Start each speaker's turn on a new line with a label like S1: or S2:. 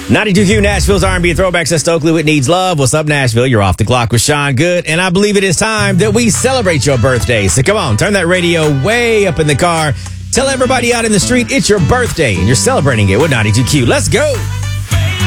S1: 92Q, Nashville's R&B throwback, says Stokely with Needs Love. What's up, Nashville? You're off the clock with Sean Good. And I believe it is time that we celebrate your birthday. So come on, turn that radio way up in the car. Tell everybody out in the street it's your birthday and you're celebrating it with 92Q. Let's go.